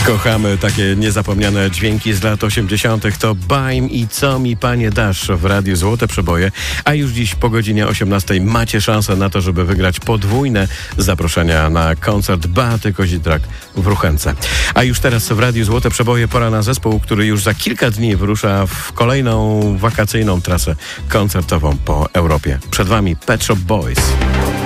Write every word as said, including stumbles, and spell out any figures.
Kochamy takie niezapomniane dźwięki z lat osiemdziesiątych. To Baim i Co mi panie dasz w Radiu Złote Przeboje. A już dziś po godzinie osiemnastej macie szansę na to, żeby wygrać podwójne zaproszenia na koncert Beaty Kozidrak w Ruchence. A już teraz w Radiu Złote Przeboje pora na zespół, który już za kilka dni wyrusza w kolejną wakacyjną trasę koncertową po Europie. Przed wami Pet Shop Boys.